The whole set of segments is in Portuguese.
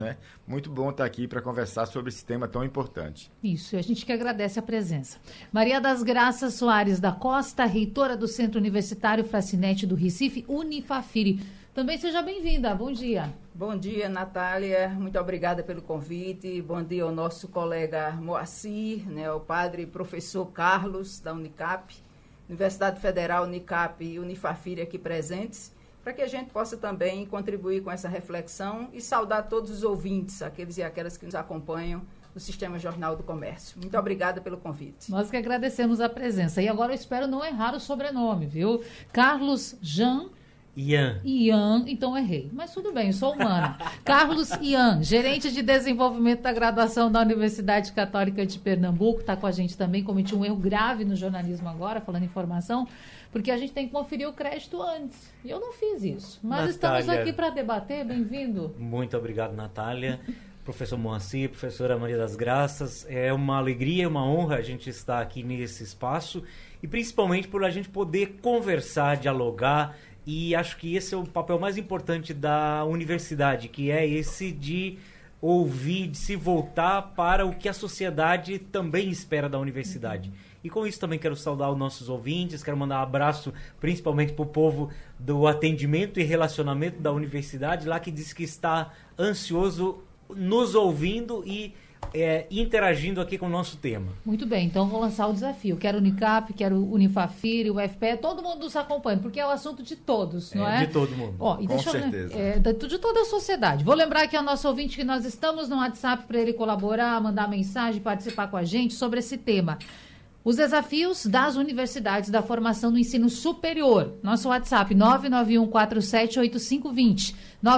né? Muito bom estar aqui para conversar sobre esse tema tão importante. Isso, a gente que agradece a presença. Maria das Graças Soares da Costa, reitora do Centro Universitário Fracinete do Recife, Unifafiri. Também seja bem-vinda, bom dia. Bom dia, Natália, muito obrigada pelo convite. Bom dia ao nosso colega Moacir, né, o padre e professor Carlos, da Unicap, Universidade Federal, Unicap e Unifafiri aqui presentes, para que a gente possa também contribuir com essa reflexão e saudar todos os ouvintes, aqueles e aquelas que nos acompanham no Sistema Jornal do Comércio. Muito obrigada pelo convite. Nós que agradecemos a presença. E agora eu espero não errar o sobrenome, viu? Carlos Ian, então errei. Mas tudo bem, eu sou humana. Carlos Ian, gerente de desenvolvimento da graduação da Universidade Católica de Pernambuco, está com a gente também, cometi um erro grave no jornalismo agora, falando informação, porque a gente tem que conferir o crédito antes. E eu não fiz isso. Mas Natália, estamos aqui para debater. Bem-vindo. Muito obrigado, Natália. Professor Moacir, professora Maria das Graças, é uma alegria e uma honra a gente estar aqui nesse espaço e principalmente por a gente poder conversar, dialogar, e acho que esse é o papel mais importante da universidade, que é esse de ouvir, de se voltar para o que a sociedade também espera da universidade. E com isso também quero saudar os nossos ouvintes, quero mandar um abraço principalmente para o povo do atendimento e relacionamento da universidade, lá que diz que está ansioso nos ouvindo e interagindo aqui com o nosso tema. Muito bem, então vou lançar o desafio. Quero Unicap, quero Unifafiri, o UFPE, todo mundo nos acompanhando, porque é o assunto de todos, não é? De todo mundo. E com certeza. De toda a sociedade. Vou lembrar aqui ao nosso ouvinte que nós estamos no WhatsApp para ele colaborar, mandar mensagem, participar com a gente sobre esse tema. Os desafios das universidades da formação no ensino superior. Nosso WhatsApp 991478520.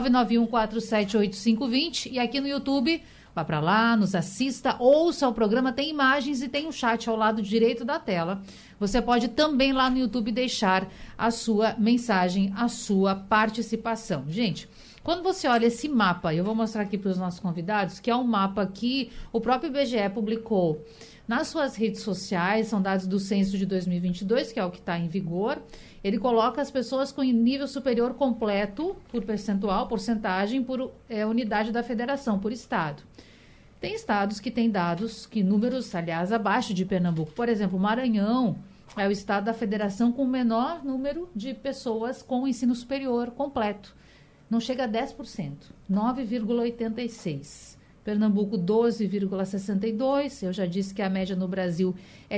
991478520. E aqui no YouTube, vá para lá, nos assista, ouça o programa, tem imagens e tem um chat ao lado direito da tela. Você pode também lá no YouTube deixar a sua mensagem, a sua participação. Gente, quando você olha esse mapa, eu vou mostrar aqui para os nossos convidados, que é um mapa que o próprio IBGE publicou nas suas redes sociais, são dados do censo de 2022, que é o que está em vigor. Ele coloca as pessoas com nível superior completo, por percentual, porcentagem, por unidade da federação, por estado. Tem estados que têm dados, que números, aliás, abaixo de Pernambuco. Por exemplo, Maranhão é o estado da federação com o menor número de pessoas com ensino superior completo. Não chega a 10%, 9,86%. Pernambuco, 12,62%. Eu já disse que a média no Brasil é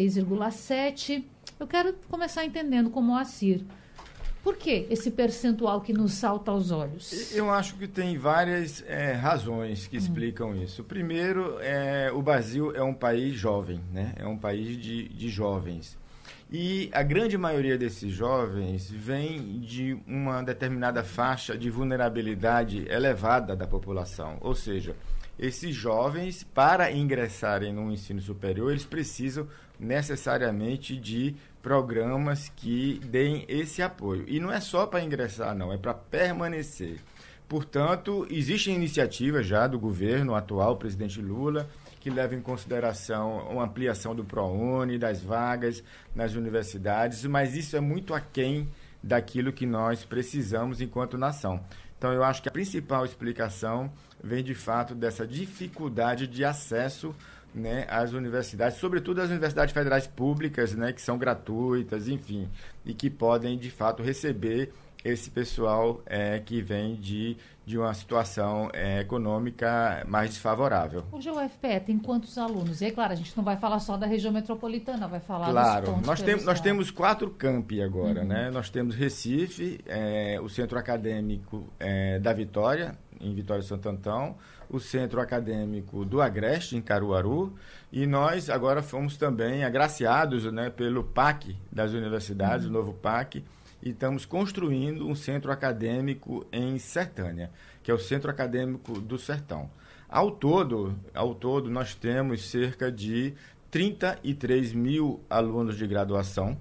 16,7%. Eu quero começar entendendo como o Moacir. Por que esse percentual que nos salta aos olhos? Eu acho que tem várias razões que explicam isso. Primeiro, o Brasil é um país jovem, né? É um país de jovens. E a grande maioria desses jovens vem de uma determinada faixa de vulnerabilidade elevada da população. Ou seja, esses jovens, para ingressarem no ensino superior, eles precisam necessariamente de programas que deem esse apoio. E não é só para ingressar, não, é para permanecer. Portanto, existem iniciativas já do governo atual, o presidente Lula, que leva em consideração uma ampliação do ProUni, das vagas nas universidades, mas isso é muito aquém daquilo que nós precisamos enquanto nação. Então, eu acho que a principal explicação vem, de fato, dessa dificuldade de acesso, né, às universidades, sobretudo as universidades federais públicas, né, que são gratuitas, enfim, e que podem, de fato, receber esse pessoal que vem de uma situação econômica mais desfavorável. Hoje o UFPE tem quantos alunos? E aí, claro, a gente não vai falar só da região metropolitana, vai falar dos pontos. Nós temos 4 campi agora, né? Nós temos Recife, o Centro Acadêmico da Vitória, em Vitória de Santo Antão, o Centro Acadêmico do Agreste, em Caruaru, e nós agora fomos também agraciados, né, pelo PAC das universidades, o novo PAC, e estamos construindo um centro acadêmico em Sertânia, que é o Centro Acadêmico do Sertão. Ao todo, nós temos cerca de 33 mil alunos de graduação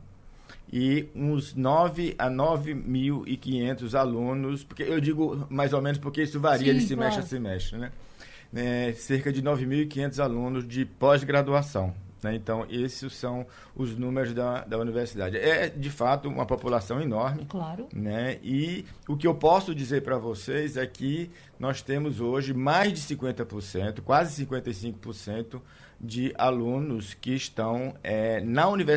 e uns 9 a 9.500 alunos, porque eu digo mais ou menos porque isso varia de semestre a semestre, né? Cerca de 9.500 alunos de pós-graduação. né? Então, esses são os números da universidade. É, de fato, uma população enorme. Claro. Né? E o que eu posso dizer para vocês é que nós temos hoje mais de 50%, quase 55% de alunos que estão na universidade